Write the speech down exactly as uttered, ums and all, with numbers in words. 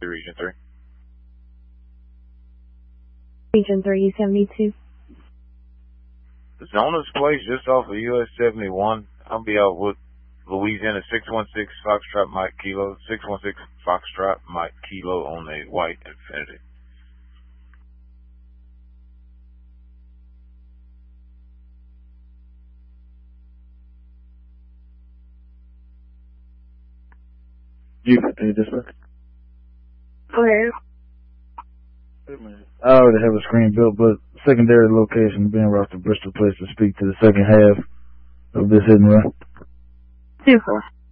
Region three. Region three, seventy-two. Zona's place just off of U S seventy-one. I'll be out with Louisiana six one six Foxtrot Mike Kilo. six one six Foxtrot Mike Kilo on a white Infiniti. You continue this way. Okay. I already have a screen built, but secondary location being brought to Bristol Place to speak to the second half of this hit and run. Super.